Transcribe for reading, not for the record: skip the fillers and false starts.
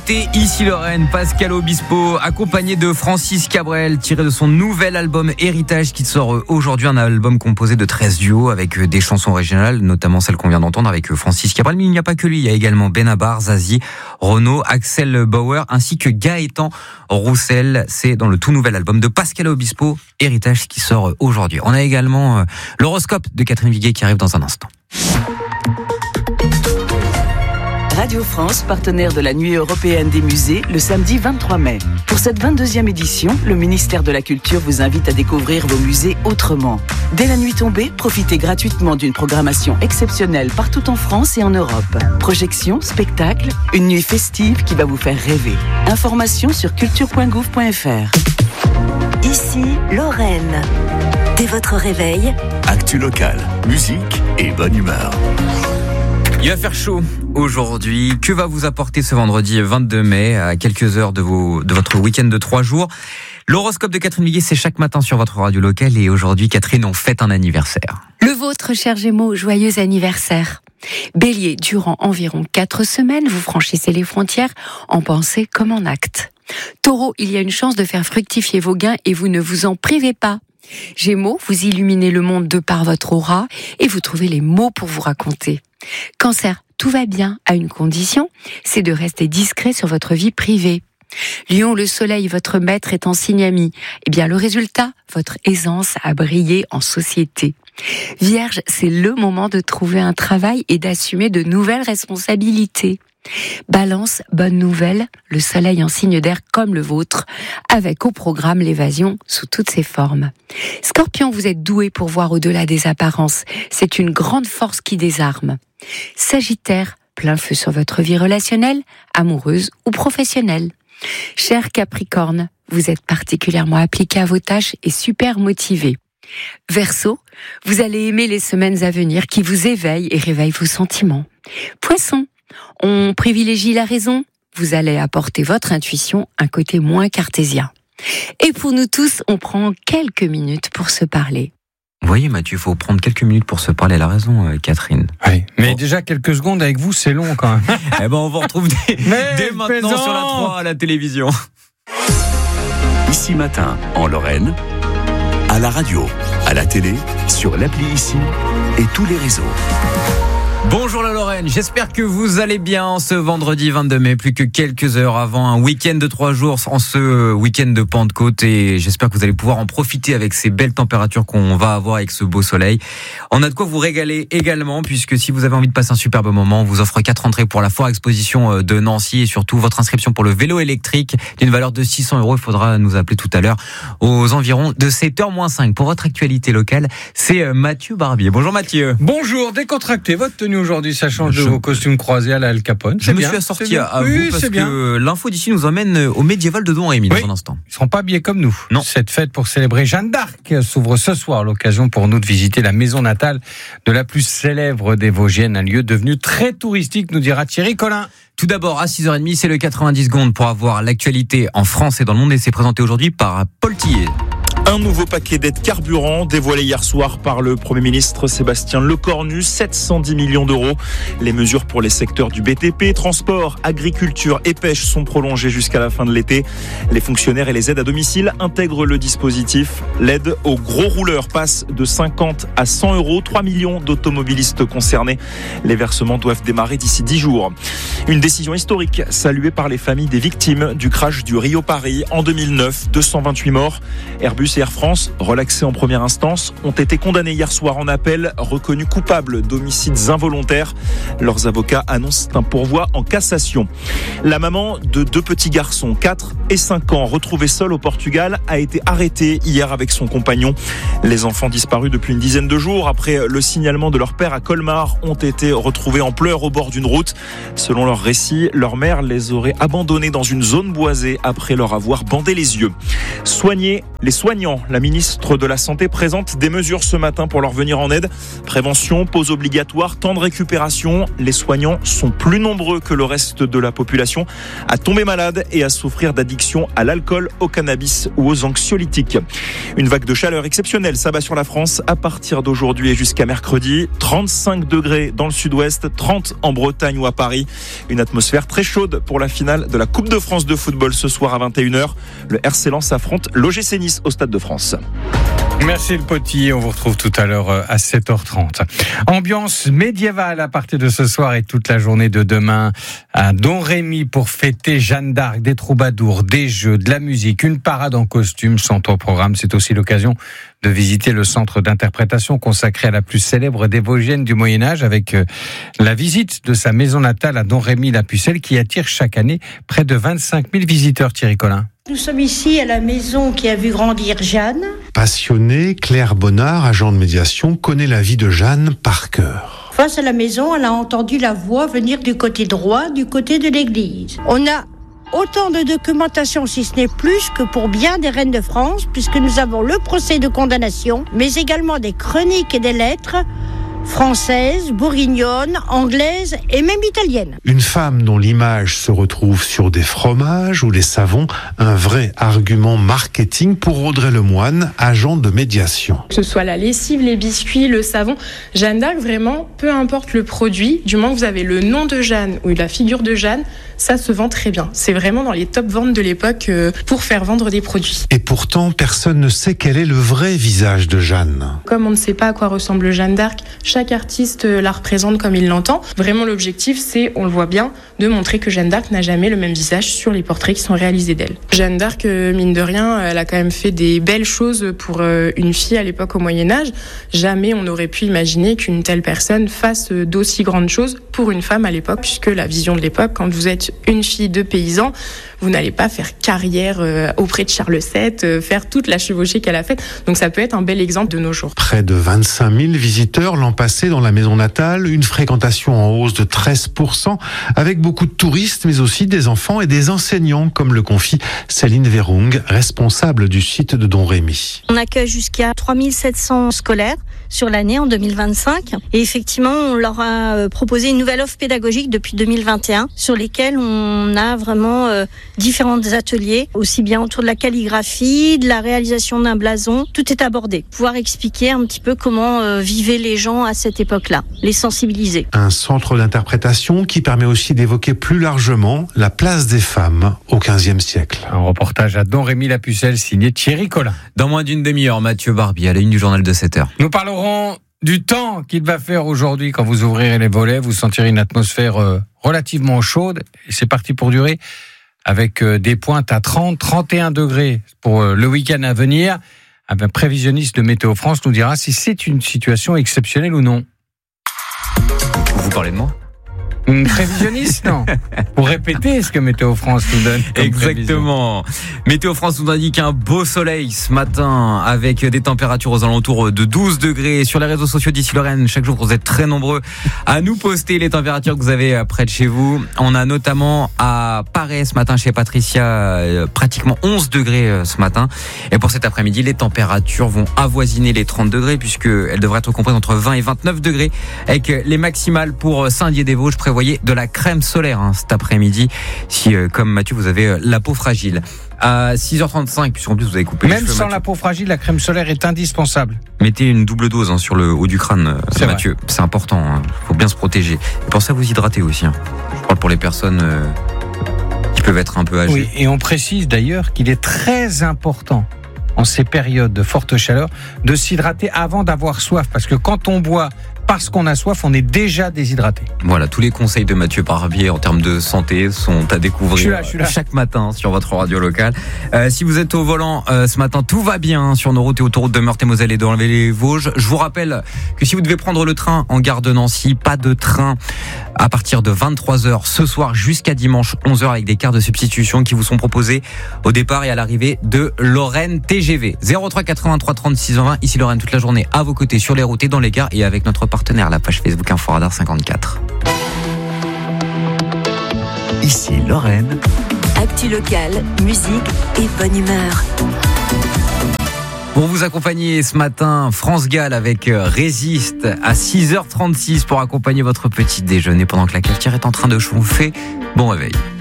côté, ici Lorraine, Pascal Obispo, accompagné de Francis Cabrel, tiré de son nouvel album Héritage qui sort aujourd'hui, un album composé de 13 duos avec des chansons régionales, notamment celle qu'on vient d'entendre avec Francis Cabrel. Mais il n'y a pas que lui, il y a également Benabar, Zazie, Renaud, Axel Bauer ainsi que Gaëtan Roussel. C'est dans le tout nouvel album de Pascal Obispo, Héritage, qui sort aujourd'hui. On a également l'horoscope de Catherine Viguet qui arrive dans un instant. Radio France, partenaire de la Nuit européenne des musées, le samedi 23 mai. Pour cette 22e édition, le ministère de la Culture vous invite à découvrir vos musées autrement. Dès la nuit tombée, profitez gratuitement d'une programmation exceptionnelle partout en France et en Europe. Projections, spectacles, une nuit festive qui va vous faire rêver. Informations sur culture.gouv.fr. Ici, Lorraine. Dès votre réveil, actu locale, musique et bonne humeur. Il va faire chaud aujourd'hui. Que va vous apporter ce vendredi 22 mai à quelques heures de votre week-end de 3 jours? L'horoscope de Catherine Viguet, c'est chaque matin sur votre radio locale et aujourd'hui, Catherine, on fête un anniversaire. Le vôtre, cher Gémeaux, joyeux anniversaire. Bélier, durant environ 4 semaines, vous franchissez les frontières en pensée comme en acte. Taureau, il y a une chance de faire fructifier vos gains et vous ne vous en privez pas. Gémeaux, vous illuminez le monde de par votre aura et vous trouvez les mots pour vous raconter. Cancer, tout va bien à une condition, c'est de rester discret sur votre vie privée. Lion, le soleil, votre maître est en signe ami. Eh bien, le résultat, votre aisance à briller en société. Vierge, c'est le moment de trouver un travail et d'assumer de nouvelles responsabilités. Balance, bonne nouvelle, le soleil en signe d'air comme le vôtre, avec au programme l'évasion sous toutes ses formes. Scorpion, vous êtes doué pour voir au-delà des apparences, c'est une grande force qui désarme. Sagittaire, plein feu sur votre vie relationnelle, amoureuse ou professionnelle. Cher Capricorne, vous êtes particulièrement appliqué à vos tâches et super motivé. Verseau, vous allez aimer les semaines à venir qui vous éveillent et réveillent vos sentiments. Poisson, on privilégie la raison, vous allez apporter votre intuition un côté moins cartésien. Et pour nous tous, on prend quelques minutes pour se parler. Vous voyez Mathieu, il faut prendre quelques minutes pour se parler, elle a raison Catherine. Oui, mais déjà quelques secondes avec vous, c'est long quand même. Eh ben on vous retrouve dès maintenant sur la 3 à la télévision. Ici Matin, en Lorraine, à la radio, à la télé, sur l'appli Ici et tous les réseaux. Bonjour la Lorraine, j'espère que vous allez bien ce vendredi 22 mai, plus que quelques heures avant un week-end de 3 jours en ce week-end de Pentecôte et j'espère que vous allez pouvoir en profiter avec ces belles températures qu'on va avoir avec ce beau soleil. On a de quoi vous régaler également puisque si vous avez envie de passer un superbe moment, on vous offre 4 entrées pour la foire exposition de Nancy et surtout votre inscription pour le vélo électrique d'une valeur de 600 €. Il faudra nous appeler tout à l'heure aux environs de 7h-5. Pour votre actualité locale, c'est Mathieu Barbier. Bonjour Mathieu. Bonjour, décontracté, votre tenue aujourd'hui, ça change de vos costumes croisés à la Al Capone. Je me suis assorti à vous parce que l'info d'ici nous emmène au médiéval de Don Rémy dans un instant. Ils ne seront pas habillés comme nous. Non. Cette fête pour célébrer Jeanne d'Arc s'ouvre ce soir. L'occasion pour nous de visiter la maison natale de la plus célèbre des Vosgiennes, un lieu devenu très touristique, nous dira Thierry Collin. Tout d'abord, à 6h30, c'est le 90 secondes pour avoir l'actualité en France et dans le monde et c'est présenté aujourd'hui par Paul Tillet. Un nouveau paquet d'aides carburant dévoilé hier soir par le Premier ministre Sébastien Lecornu, 710 millions €. Les mesures pour les secteurs du BTP, transport, agriculture et pêche sont prolongées jusqu'à la fin de l'été. Les fonctionnaires et les aides à domicile intègrent le dispositif. L'aide aux gros rouleurs passe de 50 à 100 €. 3 millions d'automobilistes concernés. Les versements doivent démarrer d'ici 10 jours. Une décision historique saluée par les familles des victimes du crash du Rio-Paris en 2009. 228 morts. Airbus et Air France, relaxés en première instance, ont été condamnés hier soir en appel, reconnus coupables d'homicides involontaires. Leurs avocats annoncent un pourvoi en cassation. La maman de 2 petits garçons, 4 et 5 ans, retrouvée seule au Portugal, a été arrêtée hier avec son compagnon. Les enfants disparus depuis une dizaine de jours après le signalement de leur père à Colmar ont été retrouvés en pleurs au bord d'une route. Selon leur récit, leur mère les aurait abandonnés dans une zone boisée après leur avoir bandé les yeux. Les soignants soignants. La ministre de la Santé présente des mesures ce matin pour leur venir en aide. Prévention, pause obligatoire, temps de récupération. Les soignants sont plus nombreux que le reste de la population à tomber malade et à souffrir d'addiction à l'alcool, au cannabis ou aux anxiolytiques. Une vague de chaleur exceptionnelle s'abat sur la France à partir d'aujourd'hui et jusqu'à mercredi. 35 degrés dans le sud-ouest, 30 en Bretagne ou à Paris. Une atmosphère très chaude pour la finale de la Coupe de France de football ce soir à 21h. Le RC Lens affronte l'OGC Nice au Stade de France. Merci le Petit, on vous retrouve tout à l'heure à 7h30. Ambiance médiévale à partir de ce soir et toute la journée de demain à Domrémy pour fêter Jeanne d'Arc, des troubadours, des jeux, de la musique, une parade en costume sont au programme. C'est aussi l'occasion de visiter le centre d'interprétation consacré à la plus célèbre des Vosgiennes du Moyen-Âge avec la visite de sa maison natale à Domrémy-la-Pucelle qui attire chaque année près de 25 000 visiteurs. Thierry Collin. Nous sommes ici à la maison qui a vu grandir Jeanne. Passionnée, Claire Bonnard, agent de médiation, connaît la vie de Jeanne par cœur. Face à la maison, elle a entendu la voix venir du côté droit, du côté de l'église. On a autant de documentation, si ce n'est plus, que pour bien des reines de France, puisque nous avons le procès de condamnation, mais également des chroniques et des lettres française, bourguignonne, anglaise et même italienne. Une femme dont l'image se retrouve sur des fromages ou des savons, un vrai argument marketing pour Audrey Lemoine, agent de médiation. Que ce soit la lessive, les biscuits, le savon, Jeanne d'Arc, vraiment, peu importe le produit, du moment que vous avez le nom de Jeanne ou la figure de Jeanne, ça se vend très bien. C'est vraiment dans les top ventes de l'époque pour faire vendre des produits. Et pourtant, personne ne sait quel est le vrai visage de Jeanne. Comme on ne sait pas à quoi ressemble Jeanne d'Arc, chaque artiste la représente comme il l'entend. Vraiment, l'objectif, c'est, on le voit bien, de montrer que Jeanne d'Arc n'a jamais le même visage sur les portraits qui sont réalisés d'elle. Jeanne d'Arc, mine de rien, elle a quand même fait des belles choses pour une fille à l'époque au Moyen-Âge. Jamais on n'aurait pu imaginer qu'une telle personne fasse d'aussi grandes choses pour une femme à l'époque, puisque la vision de l'époque, quand vous êtes une fille de paysan, vous n'allez pas faire carrière auprès de Charles VII, faire toute la chevauchée qu'elle a faite. Donc ça peut être un bel exemple de nos jours. Près de 25 000 visiteurs l'an passé dans la maison natale, une fréquentation en hausse de 13%, avec beaucoup de touristes, mais aussi des enfants et des enseignants, comme le confie Céline Verung, responsable du site de Domrémy. On accueille jusqu'à 3700 scolaires sur l'année en 2025. Et effectivement, on leur a proposé une nouvelle offre pédagogique depuis 2021, sur lesquelles on a vraiment différents ateliers, aussi bien autour de la calligraphie, de la réalisation d'un blason. Tout est abordé. Pouvoir expliquer un petit peu comment vivaient les gens à cette époque-là, les sensibiliser. Un centre d'interprétation qui permet aussi d'évoquer plus largement la place des femmes au XVe siècle. Un reportage à Domrémy-la-Pucelle signé Thierry Collin. Dans moins d'une demi-heure, Mathieu Barbier à la une du journal de 7h. Nous parlerons du temps qu'il va faire aujourd'hui. Quand vous ouvrirez les volets, vous sentirez une atmosphère relativement chaude. Et c'est parti pour durer, avec des pointes à 30, 31 degrés pour le week-end à venir. Un prévisionniste de Météo France nous dira si c'est une situation exceptionnelle ou non. Vous parlez de moi ? Prévisionniste, non. Pour répéter ce que Météo France nous donne. Exactement. Météo France nous indique un beau soleil ce matin avec des températures aux alentours de 12 degrés. Sur les réseaux sociaux d'ici Lorraine, chaque jour vous êtes très nombreux à nous poster les températures que vous avez près de chez vous. On a notamment à Paris ce matin chez Patricia pratiquement 11 degrés ce matin. Et pour cet après-midi, les températures vont avoisiner les 30 degrés puisqu'elles devraient être comprises entre 20 et 29 degrés avec les maximales pour Saint-Dié-des-Vosges. Prévoyez de la crème solaire cet après-midi si comme Mathieu vous avez la peau fragile. À 6h35 puisqu'en plus vous avez coupé même les cheveux, sans Mathieu. La peau fragile, la crème solaire est indispensable. Mettez une double dose sur le haut du crâne, c'est Mathieu. Vrai. C'est important, faut bien se protéger. Et pensez à vous hydrater aussi. Je parle pour les personnes qui peuvent être un peu âgées. Oui, et on précise d'ailleurs qu'il est très important en ces périodes de forte chaleur de s'hydrater avant d'avoir soif, parce que quand on boit parce qu'on a soif, on est déjà déshydraté. Voilà, tous les conseils de Mathieu Barbier en termes de santé sont à découvrir je suis là. Chaque matin sur votre radio locale. Si vous êtes au volant ce matin, tout va bien sur nos routes et autoroutes de Meurthe-et-Moselle et de les Vosges. Je vous rappelle que si vous devez prendre le train en gare de Nancy, pas de train à partir de 23h ce soir jusqu'à dimanche 11h avec des cartes de substitution qui vous sont proposées au départ et à l'arrivée de Lorraine TGV. 03 83 36 20. Ici Lorraine toute la journée à vos côtés sur les routes et dans les gares et avec notre partenaire, la page Facebook Inforadar 54. Ici Lorraine. Actu locale, musique et bonne humeur. Pour vous accompagner ce matin, France Gall avec Résiste à 6h36 pour accompagner votre petit déjeuner pendant que la cafetière est en train de chauffer. Bon réveil.